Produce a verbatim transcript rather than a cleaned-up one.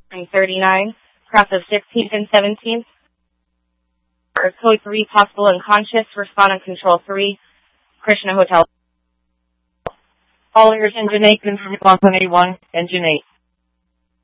thirty-nine, cross of sixteenth and seventeenth. Code three, possible unconscious, respond on control three, Krishna Hotel. All ears, engine eight, confirm response on A one, engine eight.